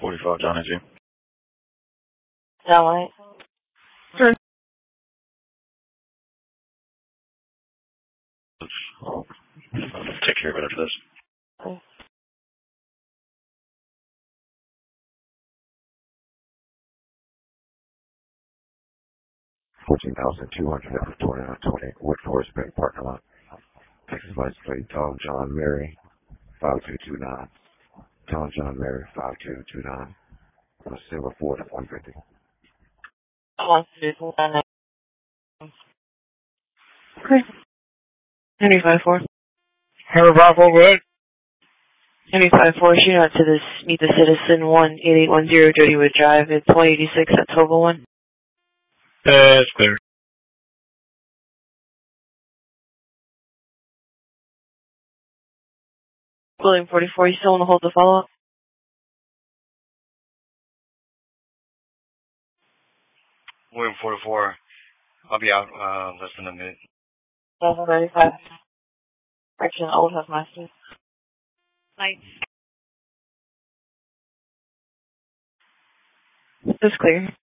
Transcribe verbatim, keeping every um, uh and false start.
forty-five, John N G. Sound right? Sure. Take care of it after this. Okay. fourteen thousand two hundred twenty-nine twenty Wood Forest Bank parking lot. Texas license plate Tom John Mary five two two nine. Tom John Mary five two two nine. On a silver Ford F one fifty. One, two, nine, Okay. Henry five four. Henry five four, go ahead. Henry five four, shoot out to this Meet the Citizen one eight eight one zero Jodywood Drive. It's one eighty-six at Tova one. That's clear. William forty-four, you still want to hold the follow-up? William forty-four. I'll be out uh, less than a minute. seven thirty-five. Correction, Old Huffmaster. Lights. It's clear.